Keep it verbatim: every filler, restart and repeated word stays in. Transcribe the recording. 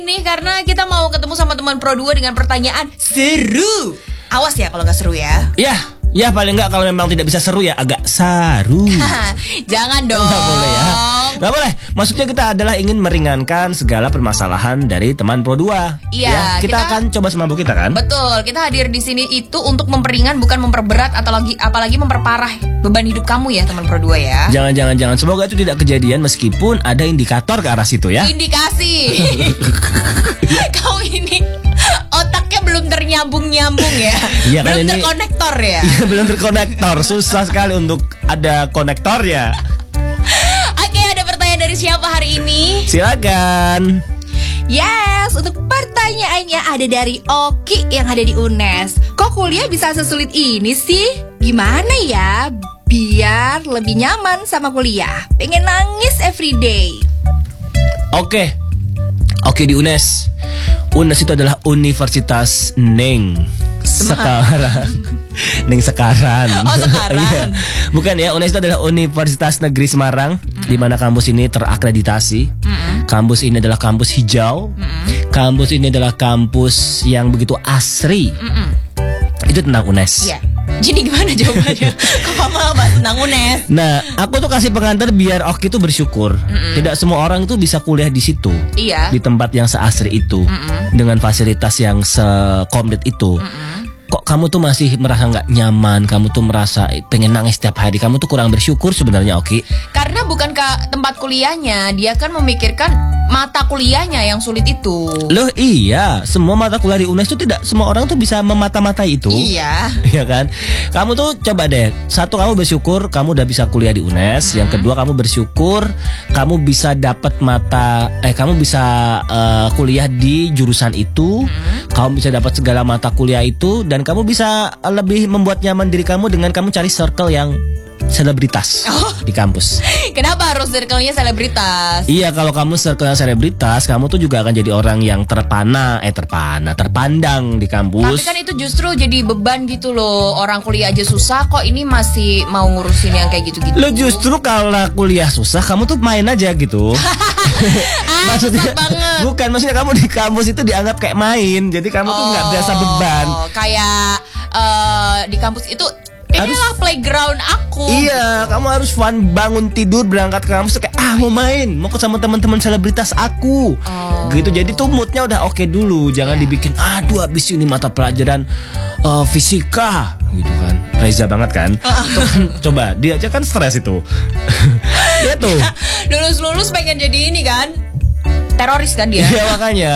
Nih karena kita mau ketemu sama teman Pro dua dengan pertanyaan seru. Awas ya kalau nggak seru ya. Ya, ya paling nggak kalau memang tidak bisa seru ya agak saru. Jangan dong. Nggak boleh ya. Nggak boleh. Maksudnya kita adalah ingin meringankan segala permasalahan dari teman Pro dua. Iya. Ya, kita, kita akan coba semampu kita kan. Betul. Kita hadir di sini itu untuk memperingan bukan memperberat atau lagi apalagi memperparah beban hidup kamu ya teman Pro dua ya. Jangan jangan jangan semoga itu tidak kejadian meskipun ada indikator ke arah situ ya. Indikasi. Kau ini otaknya belum ternyambung-nyambung ya. Iya, kan belum ini- terkonektor ya. Iya, belum terkonektor. Susah sekali untuk ada konektor ya. Oke, ada pertanyaan dari siapa hari ini? Silakan. Yes, untuk pertanyaannya ada dari Oki yang ada di U N E S. Kok kuliah bisa sesulit ini sih? Gimana ya biar lebih nyaman sama kuliah? Pengen nangis everyday. Oke. Oke di U N E S. U N E S itu adalah Universitas Neng Sekarang. Neng Sekarang. Oh, Sekarang. Iya. Bukan ya, U N E S itu adalah Universitas Negeri Semarang, mm. di mana kampus ini terakreditasi. Mm-mm. Kampus ini adalah kampus hijau. Mm-mm. Kampus ini adalah kampus yang begitu asri. Mm-mm. Itu tentang U N E S. Iya. Jadi gimana jawabannya? Kok kamu malah bahas tentang U N E S? Nah, aku tuh kasih pengantar biar Oki tuh bersyukur. Mm-mm. Tidak semua orang itu bisa kuliah di situ. Iya. Di tempat yang seasri itu. Mm-mm. Dengan fasilitas yang sekomplit itu. Mm-mm. Kok kamu tuh masih merasa nggak nyaman? Kamu tuh merasa pengen nangis setiap hari? Kamu tuh kurang bersyukur sebenarnya, Oki. Karena bukan ke tempat kuliahnya, dia kan memikirkan mata kuliahnya yang sulit itu. Loh iya, semua mata kuliah di U N E S itu tidak semua orang tuh bisa memata-matai itu. Iya. Iya kan? Kamu tuh coba deh. Satu, kamu bersyukur kamu udah bisa kuliah di U N E S. Mm-hmm. Yang kedua, kamu bersyukur kamu bisa dapat mata eh kamu bisa uh, kuliah di jurusan itu. Mm-hmm. Kamu bisa dapat segala mata kuliah itu dan kamu bisa lebih membuat nyaman diri kamu dengan kamu cari circle yang selebritas oh. di kampus. Kenapa harus circle-nya selebritas? Iya, kalau kamu circle selebritas, kamu tuh juga akan jadi orang yang terpana, eh terpana, terpandang di kampus. Tapi kan itu justru jadi beban gitu loh. Orang kuliah aja susah, kok ini masih mau ngurusin yang kayak gitu-gitu. Lo justru kalau kuliah susah, kamu tuh main aja gitu. ah, maksudnya banget. Bukan, maksudnya kamu di kampus itu dianggap kayak main. Jadi kamu oh, tuh nggak berasa beban. Kayak uh, di kampus itu inilah playground aku. Iya, kamu harus fun, bangun tidur berangkat ke kampus kayak ah mau main, mau ketemu teman-teman selebritas aku. Oh. Gitu. Jadi tuh moodnya udah oke okay dulu, jangan yeah. dibikin aduh habis ini mata pelajaran uh, fisika gitu kan. Reza banget kan? Tuh, kan coba, dia aja kan stres itu. Dia tuh lulus-lulus pengen jadi ini kan? Teroris kan dia? Iya makanya.